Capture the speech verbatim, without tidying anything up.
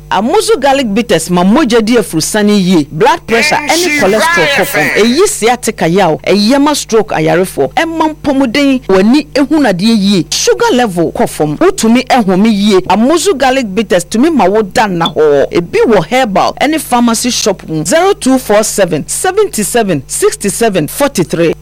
Amuzu garlic bitters ma moja di afrusani ye. Blood pressure any cholesterol kofom. Eyi sciatica yaw. Eyema stroke ayarefo. Emam pomuden wani ehuna di ye. Sugar level kofom. Utumi ehumi ye. Amuzu garlic bitters tumi ma wodan na ho. Ebi wo herbal any pharmacy shop zero two four seven seven seven six seven four three.